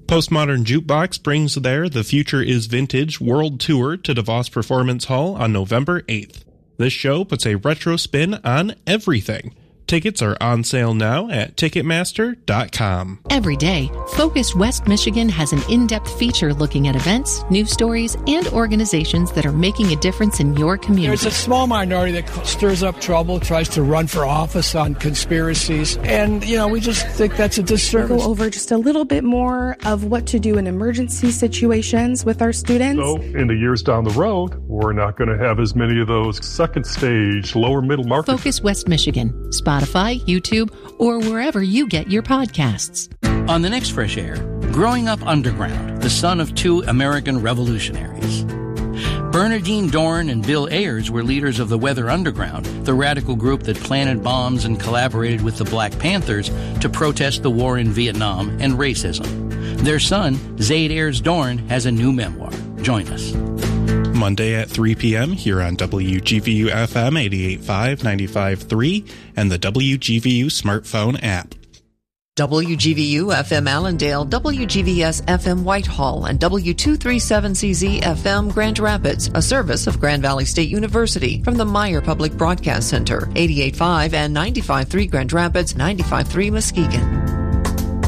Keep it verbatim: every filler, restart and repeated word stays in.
Postmodern Jukebox brings their The Future is Vintage World Tour to DeVos Performance Hall on November eighth. This show puts a retro spin on everything. Tickets are on sale now at Ticketmaster dot com. Every day, Focus West Michigan has an in-depth feature looking at events, news stories, and organizations that are making a difference in your community. There's a small minority that stirs up trouble, tries to run for office on conspiracies, and, you know, we just think that's a disservice. We'll go over just a little bit more of what to do in emergency situations with our students. So, in the years down the road, we're not going to have as many of those second stage, lower middle market. Focus West Michigan. Spotify, YouTube, or wherever you get your podcasts. On the next Fresh Air, growing up underground, the son of two American revolutionaries. Bernardine Dorn and Bill Ayers were leaders of the Weather Underground, the radical group that planted bombs and collaborated with the Black Panthers to protest the war in Vietnam and racism. Their son, Zaid Ayers Dorn, has a new memoir. Join us. Monday at three p.m. here on W G V U F M eighty-eight point five, ninety-five point three and the W G V U smartphone app. W G V U F M Allendale, W G V S F M Whitehall, and W two thirty-seven C Z F M Grand Rapids, a service of Grand Valley State University from the Meyer Public Broadcast Center, eighty-eight point five and ninety-five point three Grand Rapids, ninety-five point three Muskegon.